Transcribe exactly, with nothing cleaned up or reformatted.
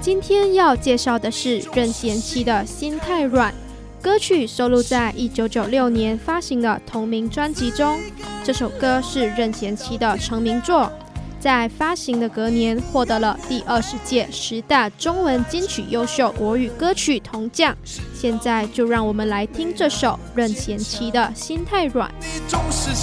今天要介绍的是任贤齐的《心太软》，歌曲收录在一九九六年发行的同名专辑中。这首歌是任贤齐的成名作，在发行的隔年获得了第二十届十大中文金曲优秀国语歌曲铜奖。现在就让我们来听这首任贤齐的《心太软》。